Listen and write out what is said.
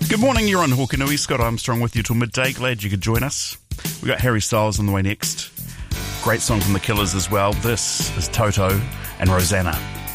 Good morning, you're on Hokanui. Scott Armstrong with you till midday. Glad you could join us. We got Harry Styles on the way next. Great song from The Killers as well. This is Toto and Rosanna.